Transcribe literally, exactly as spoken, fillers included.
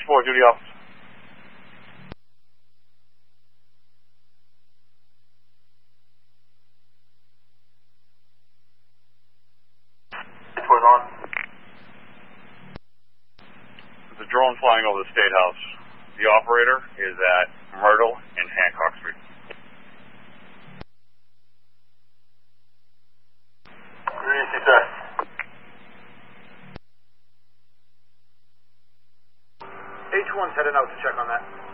four, duty officer. four's on. There's a drone flying over the State House. The operator is at Myrtle and Hancock Street. Good evening, sir. H one's heading out to check on that.